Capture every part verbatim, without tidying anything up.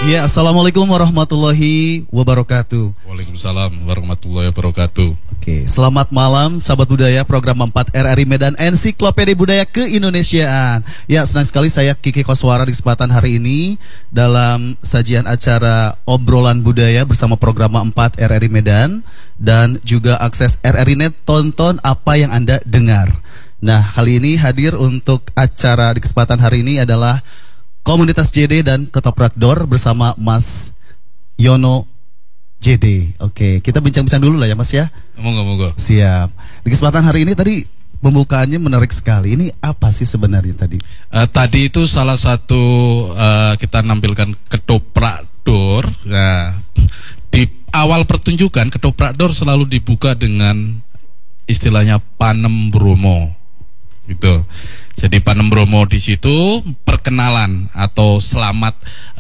Ya, assalamualaikum warahmatullahi wabarakatuh. Waalaikumsalam warahmatullahi wabarakatuh. Oke, selamat malam sahabat budaya program empat R R I Medan Ensiklopedia Budaya Keindonesiaan. Ya, senang sekali saya Kiki Koswara di kesempatan hari ini dalam sajian acara obrolan budaya bersama program empat R R I Medan dan juga akses R R I Net, tonton apa yang Anda dengar. Nah, kali ini hadir untuk acara di kesempatan hari ini adalah Komunitas J D dan Ketoprak Door bersama Mas Yono J D. Oke, kita bincang-bincang dulu lah ya Mas ya. Monggo, monggo. Siap. Di kesempatan hari ini tadi pembukaannya menarik sekali. Ini apa sih sebenarnya tadi? Uh, tadi itu salah satu uh, kita nampilkan Ketoprak Door. Nah, di awal pertunjukan Ketoprak Door selalu dibuka dengan istilahnya Panem Bromo. Gitu. Jadi Panem Bromo di situ perkenalan atau selamat,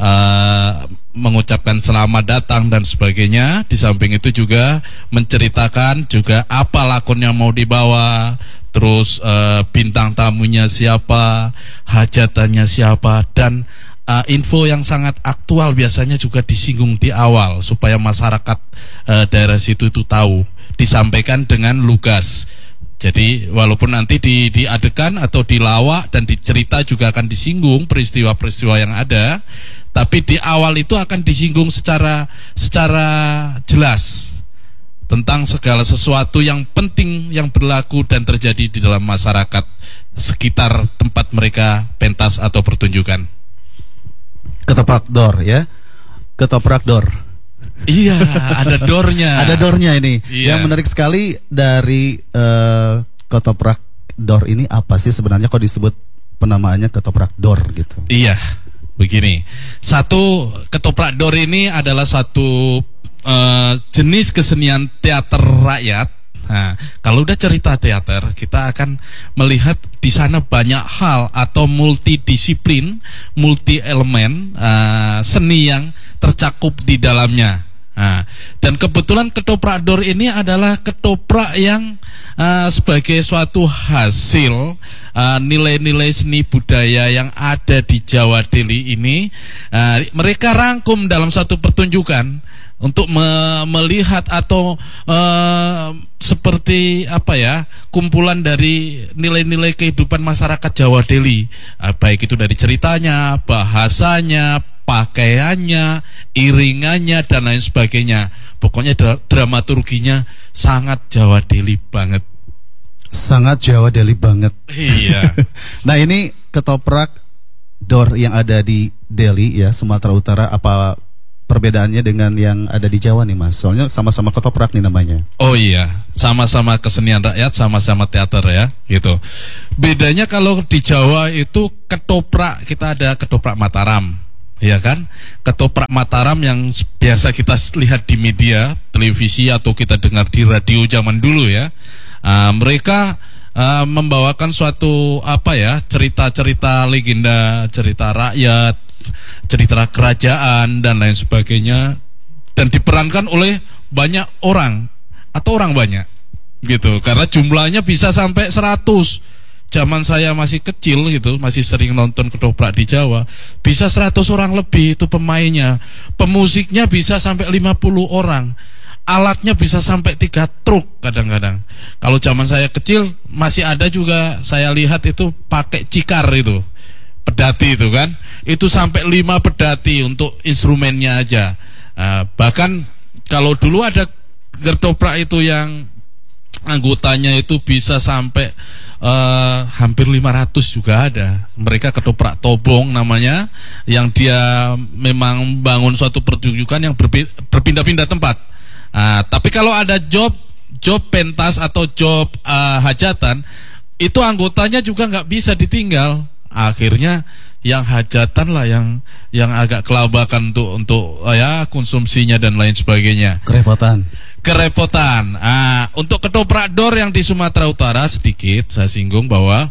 uh, mengucapkan selamat datang dan sebagainya. Di samping itu juga menceritakan juga apa lakon yang mau dibawa, terus uh, bintang tamunya siapa, hajatannya siapa, dan uh, info yang sangat aktual biasanya juga disinggung di awal supaya masyarakat uh, daerah situ itu tahu. Disampaikan dengan lugas. Jadi walaupun nanti di, di adegan atau di lawak dan di cerita juga akan disinggung peristiwa-peristiwa yang ada, tapi di awal itu akan disinggung secara secara jelas tentang segala sesuatu yang penting yang berlaku dan terjadi di dalam masyarakat sekitar tempat mereka pentas atau pertunjukan. Ketoprak Door ya. Ketoprak Door. Iya, ada dornya. Ada dornya ini. Iya. Yang menarik sekali dari uh, Ketoprak Door ini apa sih sebenarnya kok disebut penamaannya Ketoprak Door gitu? Iya, begini. Satu, Ketoprak Door ini adalah satu uh, jenis kesenian teater rakyat. Nah, kalau udah cerita teater, kita akan melihat di sana banyak hal atau multidisiplin, multi elemen uh, seni yang tercakup di dalamnya. Nah, dan kebetulan Ketoprak Door ini adalah ketoprak yang uh, sebagai suatu hasil uh, nilai-nilai seni budaya yang ada di Jawa Deli ini, uh, mereka rangkum dalam satu pertunjukan untuk me melihat atau uh, seperti apa ya, kumpulan dari nilai-nilai kehidupan masyarakat Jawa Deli, uh, baik itu dari ceritanya, bahasanya, pakaiannya, iringannya, dan lain sebagainya. Pokoknya dra dramaturginya sangat Jawa Deli banget. Sangat Jawa Deli banget. Iya. Nah, ini Ketoprak Door yang ada di Deli ya, Sumatera Utara, apa perbedaannya dengan yang ada di Jawa nih Mas? Soalnya sama-sama ketoprak nih namanya. Oh iya, sama-sama kesenian rakyat, sama-sama teater ya, gitu. Bedanya kalau di Jawa itu ketoprak, kita ada Ketoprak Mataram, ya kan? Ketoprak Mataram yang biasa kita lihat di media, televisi, atau kita dengar di radio zaman dulu ya. Uh, mereka uh, membawakan suatu apa ya, cerita-cerita legenda, cerita rakyat, cerita kerajaan dan lain sebagainya, dan diperankan oleh banyak orang atau orang banyak gitu, karena jumlahnya bisa sampai seratus. Zaman saya masih kecil gitu, masih sering nonton ketoprak di Jawa, bisa seratus orang lebih itu pemainnya. Pemusiknya bisa sampai lima puluh orang. Alatnya bisa sampai tiga truk kadang-kadang. Kalau zaman saya kecil masih ada juga, saya lihat itu pakai cikar itu, pedati itu kan, itu sampai lima pedati untuk instrumennya aja. Uh, bahkan kalau dulu ada ketoprak itu yang anggotanya itu bisa sampai uh, hampir lima ratus juga ada. Mereka ketoprak tobong namanya, yang dia memang bangun suatu pertunjukan yang berpindah-pindah tempat. Uh, tapi kalau ada job job pentas atau job uh, hajatan, itu anggotanya juga nggak bisa ditinggal. Akhirnya yang hajatan lah yang yang agak kelabakan untuk untuk uh, ya konsumsinya dan lain sebagainya. Kerepotan. Kerepotan. Ah, untuk Ketoprak Door yang di Sumatera Utara sedikit saya singgung bahwa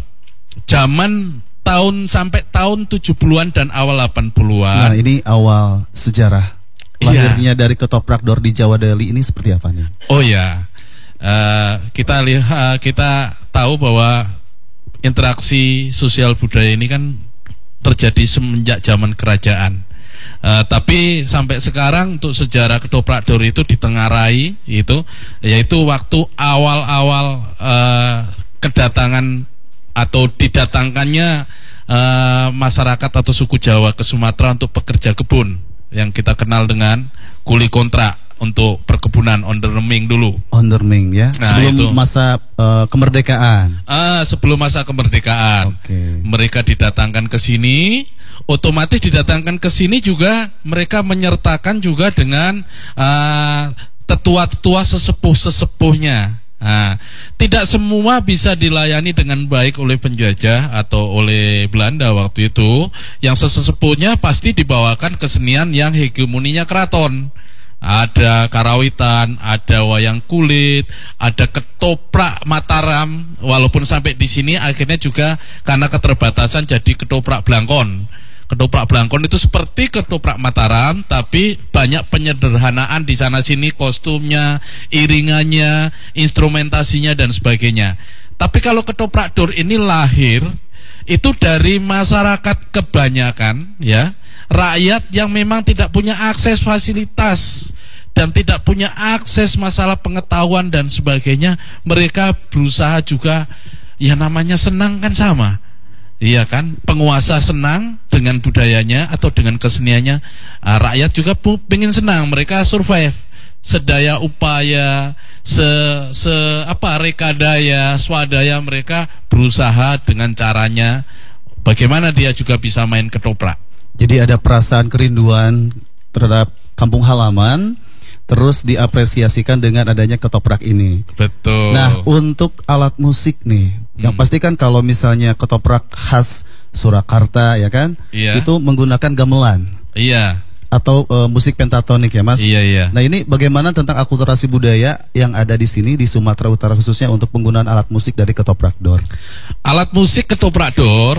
zaman tahun sampai tahun tujuh puluhan dan awal delapan puluhan. Nah, ini awal sejarah lahirnya iya. dari Ketoprak Door di Jawa Deli ini seperti apa nih? Oh ya, uh, kita lihat, kita tahu bahwa interaksi sosial budaya ini kan terjadi semenjak zaman kerajaan. Uh, tapi sampai sekarang untuk sejarah ketoprak dor itu ditengarai itu, yaitu waktu awal-awal uh, kedatangan atau didatangkannya uh, masyarakat atau suku Jawa ke Sumatera untuk pekerja kebun yang kita kenal dengan kuli kontrak untuk perkebunan onderneming dulu. Onderneming ya. Nah, sebelum itu. masa uh, kemerdekaan. Ah, sebelum masa kemerdekaan. Okay. Mereka didatangkan ke sini, otomatis didatangkan ke sini juga mereka menyertakan juga dengan uh, tetua-tetua sesepuh-sesepuhnya. Nah, tidak semua bisa dilayani dengan baik oleh penjajah atau oleh Belanda waktu itu. Yang sesepuhnya pasti dibawakan kesenian yang hegemoninya keraton. Ada karawitan, ada wayang kulit, ada ketoprak Mataram. Walaupun sampai di sini akhirnya juga karena keterbatasan jadi ketoprak Blangkon. Ketoprak Blangkon itu seperti ketoprak Mataram, tapi banyak penyederhanaan di sana sini, kostumnya, iringannya, instrumentasinya dan sebagainya. Tapi kalau ketoprak dor ini lahir itu dari masyarakat kebanyakan, ya, rakyat yang memang tidak punya akses fasilitas dan tidak punya akses masalah pengetahuan dan sebagainya. Mereka berusaha juga, ya namanya senang kan sama, iya kan, penguasa senang dengan budayanya atau dengan keseniannya, rakyat juga pengen senang, mereka survive sedaya upaya, se, se apa rekadaya, swadaya mereka berusaha dengan caranya bagaimana dia juga bisa main ketoprak. Jadi ada perasaan kerinduan terhadap kampung halaman, terus diapresiasikan dengan adanya ketoprak ini. Betul. Nah, untuk alat musik nih, hmm. yang pasti kan kalau misalnya ketoprak khas Surakarta ya kan, iya. itu menggunakan gamelan. Iya. Atau uh, musik pentatonik ya Mas. Iya iya. Nah ini bagaimana tentang akulturasi budaya yang ada di sini di Sumatera Utara khususnya untuk penggunaan alat musik dari ketoprak dor? Alat musik ketoprak dor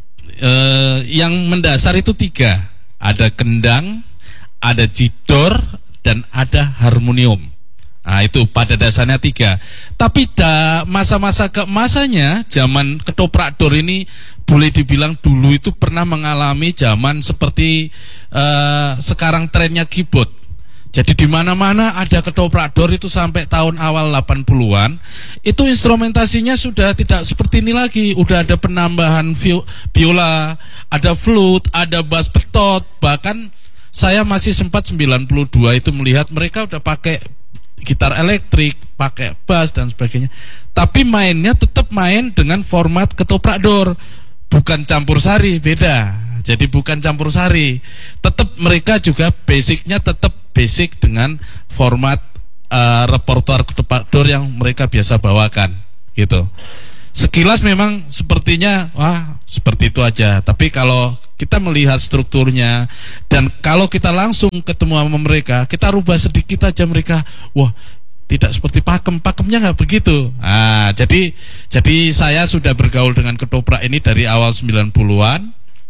Uh, yang mendasar itu tiga, ada kendang, ada jidor, dan ada harmonium. Nah itu pada dasarnya tiga. Tapi da, masa-masa keemasannya, zaman ketoprak dor ini boleh dibilang dulu itu pernah mengalami zaman seperti uh, sekarang trennya keyboard. Jadi di mana-mana ada ketoprak dor itu sampai tahun awal delapan puluhan. Itu instrumentasinya sudah tidak seperti ini lagi. Udah ada penambahan biola, ada flute, ada bass betot. Bahkan saya masih sempat sembilan puluh dua itu melihat mereka udah pakai gitar elektrik, pakai bass dan sebagainya. Tapi mainnya tetap main dengan format ketoprak dor, bukan campur sari, beda. Jadi bukan campur sari. Tetap mereka juga basicnya tetap basic dengan format uh, repertoire ketoprak dor yang mereka biasa bawakan gitu. Sekilas memang sepertinya wah seperti itu aja. Tapi kalau kita melihat strukturnya dan kalau kita langsung ketemu sama mereka, kita rubah sedikit aja mereka, wah tidak seperti pakem, pakemnya nggak begitu. Nah, jadi jadi saya sudah bergaul dengan ketoprak ini dari awal sembilan puluhan.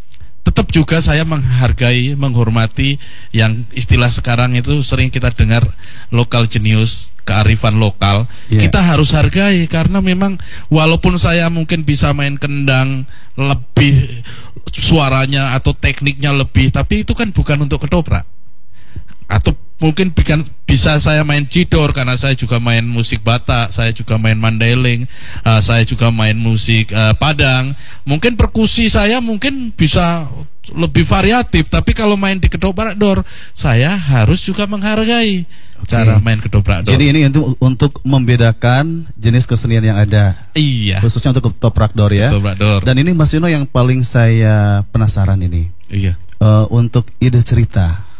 Tetap juga saya menghargai, menghormati yang istilah sekarang itu sering kita dengar lokal genius, kearifan lokal. Yeah. Kita harus hargai karena memang walaupun saya mungkin bisa main kendang lebih suaranya atau tekniknya lebih, tapi itu kan bukan untuk ketoprak. Atau mungkin bikin, bisa saya main jidor karena saya juga main musik Batak, saya juga main Mandailing, uh, saya juga main musik uh, Padang. Mungkin perkusi saya mungkin bisa lebih variatif, tapi kalau main di ketoprak dor, saya harus juga menghargai okay. cara main ketoprak dor. Jadi ini untuk untuk membedakan jenis kesenian yang ada. Iya. Khususnya untuk ketoprak dor ya. Ketoprak dor. Dan ini Mas Yuno yang paling saya penasaran ini. Iya. Uh, untuk ide cerita.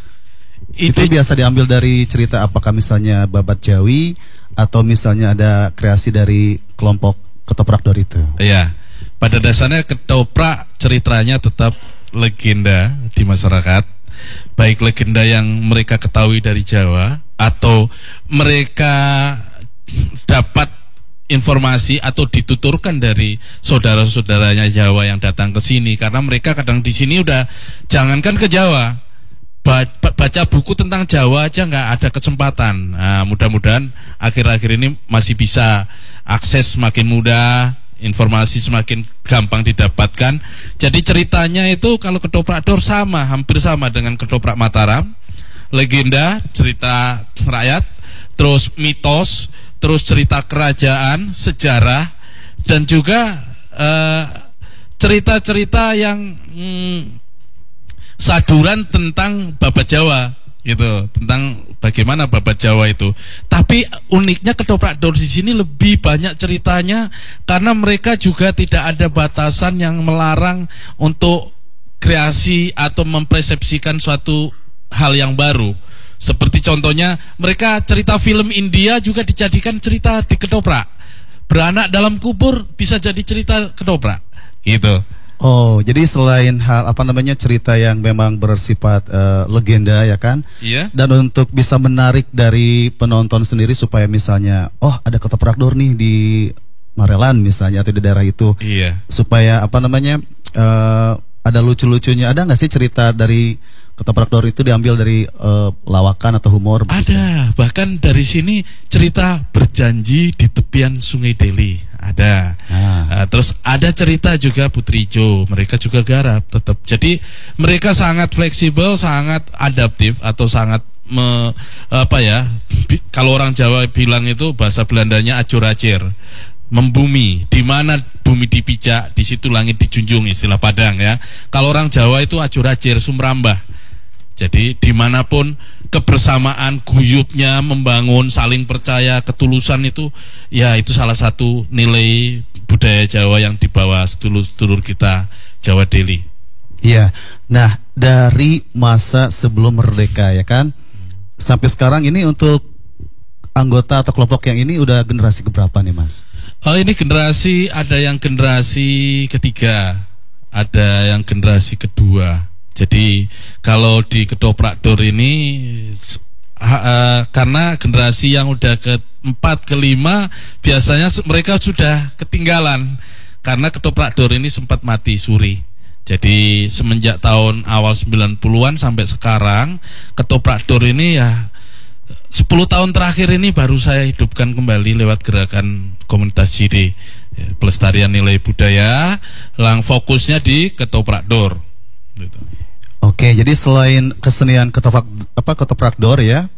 Itu biasa diambil dari cerita apakah misalnya babat Jawi atau misalnya ada kreasi dari kelompok ketoprak dor itu? Iya, pada dasarnya ketoprak ceritanya tetap legenda di masyarakat, baik legenda yang mereka ketahui dari Jawa atau mereka dapat informasi atau dituturkan dari saudara-saudaranya Jawa yang datang ke sini, karena mereka kadang di sini udah jangankan ke Jawa, baca buku tentang Jawa aja nggak ada kesempatan. Nah, mudah-mudahan akhir-akhir ini masih bisa akses makin mudah informasi semakin gampang didapatkan. Jadi ceritanya itu kalau ketoprak dor sama, hampir sama dengan ketoprak Mataram. Legenda, cerita rakyat, terus mitos, terus cerita kerajaan, sejarah, dan juga uh, cerita-cerita yang hmm, saduran tentang babat Jawa gitu, tentang bagaimana babat Jawa itu. Tapi uniknya ketoprak dor di sini lebih banyak ceritanya karena mereka juga tidak ada batasan yang melarang untuk kreasi atau mempersepsikan suatu hal yang baru. Seperti contohnya mereka cerita film India juga dijadikan cerita di ketoprak. Beranak dalam kubur bisa jadi cerita ketoprak gitu. Oh, jadi selain hal apa namanya cerita yang memang bersifat uh, legenda ya kan? Iya. Dan untuk bisa menarik dari penonton sendiri supaya misalnya, oh ada ketoprak dor nih di Marelan misalnya atau di daerah itu. Iya. Supaya apa namanya uh, ada lucu-lucunya. Ada nggak sih cerita dari ketoprak dor itu diambil dari uh, lawakan atau humor? Begitu? Ada, bahkan dari sini cerita berjanji di tepian Sungai Deli. Ada. Ah. Uh, terus ada cerita juga Putri Jo, mereka juga garap tetap. Jadi mereka sangat fleksibel, sangat adaptif atau sangat me, apa ya? Bi, kalau orang Jawa bilang itu bahasa Belandanya acur-acir, membumi. Di mana bumi dipijak, di situ langit dijunjung, istilah Padang ya. Kalau orang Jawa itu acur-acir, sumrambah. Jadi dimanapun kebersamaan, guyupnya, membangun, saling percaya, ketulusan itu, ya itu salah satu nilai budaya Jawa yang dibawa sedulur-sedulur kita Jawa Deli. Iya. Nah, dari masa sebelum merdeka ya kan, sampai sekarang ini untuk anggota atau kelompok yang ini udah generasi keberapa nih Mas? Oh, ini generasi, ada yang generasi ketiga, ada yang generasi kedua. Jadi kalau di ketoprak dor ini ha, uh, karena generasi yang udah keempat, kelima biasanya mereka sudah ketinggalan karena ketoprak dor ini sempat mati suri. Jadi semenjak tahun awal sembilan puluhan sampai sekarang ketoprak dor ini ya sepuluh tahun terakhir ini baru saya hidupkan kembali lewat gerakan komunitas J D, ya, pelestarian nilai budaya, lang fokusnya di ketoprak dor gitu. Oke, jadi selain kesenian ketoprak apa ketoprak dor ya,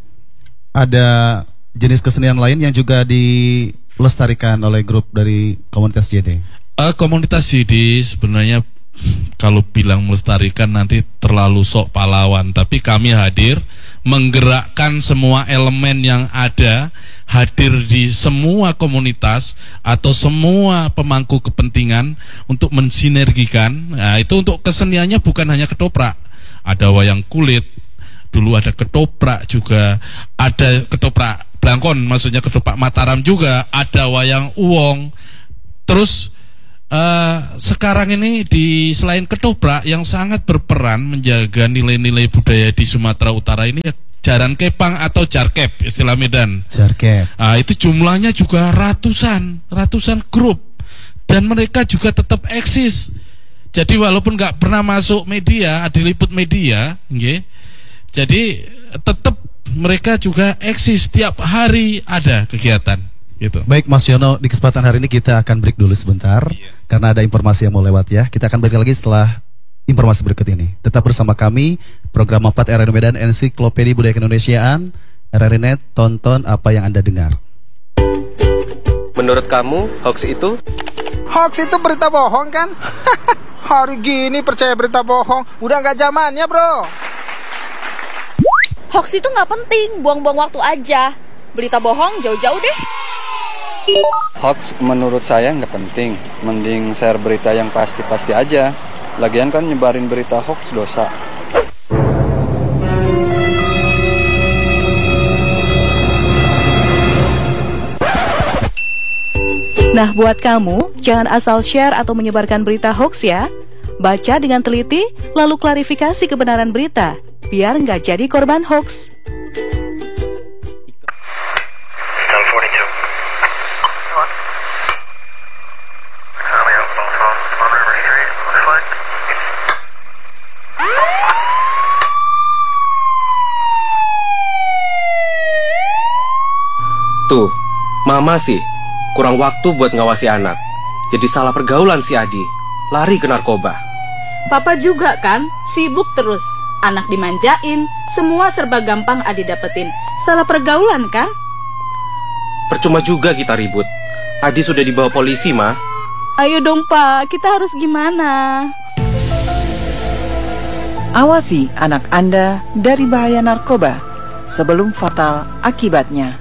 ada jenis kesenian lain yang juga dilestarikan oleh grup dari komunitas J D. Uh, komunitas J D sebenarnya kalau bilang melestarikan nanti terlalu sok pahlawan, tapi kami hadir menggerakkan semua elemen yang ada, hadir di semua komunitas atau semua pemangku kepentingan untuk mensinergikan. Nah, itu untuk keseniannya bukan hanya ketoprak. Ada wayang kulit, dulu ada ketoprak juga, ada ketoprak Blangkon, maksudnya ketoprak Mataram juga, ada wayang uwong. Terus uh, sekarang ini di selain ketoprak yang sangat berperan menjaga nilai-nilai budaya di Sumatera Utara ini ya jaran kepang atau jarkep istilah Medan. Jarkep. Nah, itu jumlahnya juga ratusan, ratusan grup dan mereka juga tetap eksis. Jadi walaupun nggak pernah masuk media, diliput media, okay, jadi tetap mereka juga eksis, tiap hari ada kegiatan. Gitu. Baik Mas Yono, di kesempatan hari ini kita akan break dulu sebentar, iya, karena ada informasi yang mau lewat ya. Kita akan balik lagi setelah informasi berikut ini. Tetap bersama kami, program empat R R I Medan, Ensiklopedia Budaya Keindonesiaan, R R I Net, tonton apa yang Anda dengar. Menurut kamu, hoax itu? Hoax itu berita bohong kan? Hari gini percaya berita bohong, udah nggak zamannya bro. Hoax itu nggak penting, buang-buang waktu aja. Berita bohong jauh-jauh deh. Hoax menurut saya nggak penting, mending share berita yang pasti-pasti aja. Lagian kan nyebarin berita hoax dosa. Nah, buat kamu, jangan asal share atau menyebarkan berita hoax ya. Baca dengan teliti, lalu klarifikasi kebenaran berita, biar nggak jadi korban hoax. Tuh, mama sih kurang waktu buat ngawasi anak. Jadi salah pergaulan si Adi, lari ke narkoba. Papa juga kan, sibuk terus. Anak dimanjain, semua serba gampang Adi dapetin. Salah pergaulan kan? Percuma juga kita ribut. Adi sudah dibawa polisi, Ma. Ayo dong Pak, kita harus gimana? Awasi anak Anda dari bahaya narkoba sebelum fatal akibatnya.